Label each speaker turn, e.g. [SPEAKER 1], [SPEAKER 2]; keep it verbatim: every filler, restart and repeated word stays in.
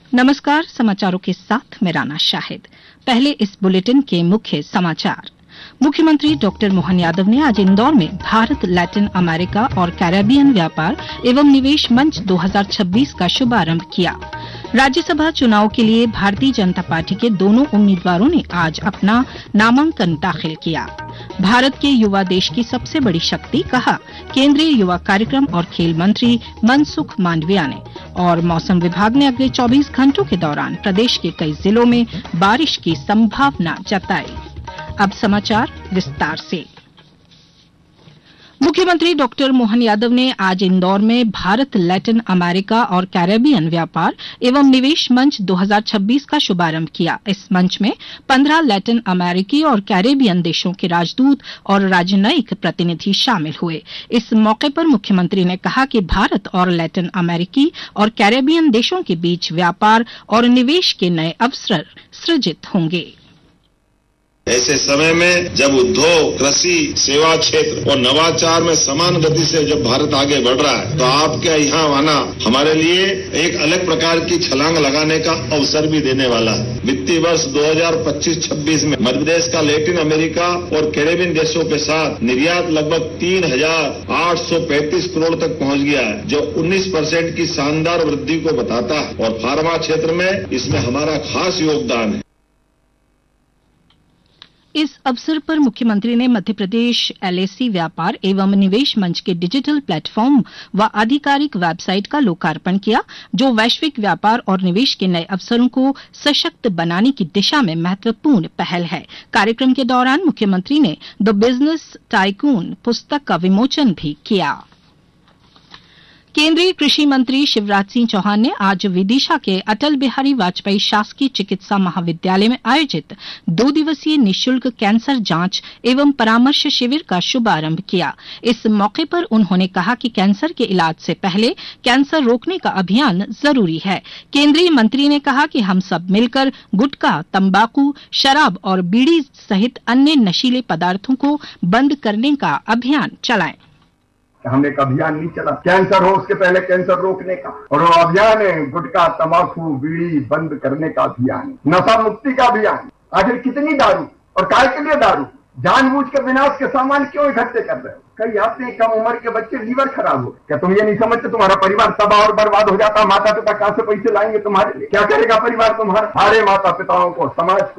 [SPEAKER 1] नमस्कार, समाचारों के साथ मैं राना शाहिद। पहले इस बुलेटिन के मुख्य समाचार। मुख्यमंत्री डॉक्टर मोहन यादव ने आज इंदौर में भारत लैटिन अमेरिका और कैरेबियन व्यापार एवं निवेश मंच दो हज़ार छब्बीस का शुभारंभ किया। राज्यसभा चुनाव के लिए भारतीय जनता पार्टी के दोनों उम्मीदवारों ने आज अपना नामांकन दाखिल किया। भारत के युवा देश की सबसे बड़ी शक्ति, कहा केंद्रीय युवा कार्यक्रम और खेल मंत्री मनसुख मांडविया ने। और मौसम विभाग ने अगले चौबीस घंटों के दौरान प्रदेश के कई जिलों में बारिश की संभावना जताई। अब समाचार विस्तार से। मुख्यमंत्री डॉक्टर मोहन यादव ने आज इंदौर में भारत लैटिन अमेरिका और कैरेबियन व्यापार एवं निवेश मंच दो हज़ार छब्बीस का शुभारंभ किया। इस मंच में पंद्रह लैटिन अमेरिकी और कैरेबियन देशों के राजदूत और राजनयिक प्रतिनिधि शामिल हुए। इस मौके पर मुख्यमंत्री ने कहा कि भारत और लैटिन अमेरिकी और कैरेबियन देशों के बीच व्यापार और निवेश के नए अवसर सृजित होंगे।
[SPEAKER 2] ऐसे समय में जब उद्योग, कृषि, सेवा क्षेत्र और नवाचार में समान गति से जब भारत आगे बढ़ रहा है, तो आपके यहाँ आना हमारे लिए एक अलग प्रकार की छलांग लगाने का अवसर भी देने वाला है। वित्तीय वर्ष दो हज़ार पच्चीस छब्बीस में मध्य प्रदेश का लैटिन अमेरिका और कैरेबियन देशों के साथ निर्यात लगभग तीन हजार आठ सौ पैंतीस करोड़ तक पहुंच गया है, जो उन्नीस परसेंट की शानदार वृद्धि को बताता है। और फार्मा क्षेत्र में इसमें हमारा खास योगदान है।
[SPEAKER 1] इस अवसर पर मुख्यमंत्री ने मध्य प्रदेश एलएसी व्यापार एवं निवेश मंच के डिजिटल प्लेटफॉर्म व आधिकारिक वेबसाइट का लोकार्पण किया, जो वैश्विक व्यापार और निवेश के नए अवसरों को सशक्त बनाने की दिशा में महत्वपूर्ण पहल है। कार्यक्रम के दौरान मुख्यमंत्री ने द बिजनेस टाइकून पुस्तक का विमोचन भी किया। केंद्रीय कृषि मंत्री शिवराज सिंह चौहान ने आज विदिशा के अटल बिहारी वाजपेयी शासकीय चिकित्सा महाविद्यालय में आयोजित दो दिवसीय निःशुल्क कैंसर जांच एवं परामर्श शिविर का शुभारंभ किया। इस मौके पर उन्होंने कहा कि कैंसर के इलाज से पहले कैंसर रोकने का अभियान जरूरी है। केंद्रीय मंत्री ने कहा कि हम सब मिलकर गुटखा, तंबाकू, शराब और बीड़ी सहित अन्य नशीले पदार्थों को बंद करने का अभियान चलाएं।
[SPEAKER 3] हम एक अभियान नहीं चला, कैंसर हो उसके पहले कैंसर रोकने का, और वो अभियान है गुटखा, तंबाकू, बीड़ी बंद करने का अभियान, नशा मुक्ति का अभियान। आखिर कितनी दारू और काय के लिए दारू? जानबूझ के विनाश के सामान क्यों इकट्ठे कर रहे हो? कई आपने कम उम्र के बच्चे लीवर खराब हो, क्या तुम ये नहीं समझते तुम्हारा परिवार तबाह और बर्बाद हो जाता? माता पिता कहां से पैसे लाएंगे तुम्हारे लिए? क्या करेगा परिवार तुम्हारा? सारे माता पिताओं को, समाज को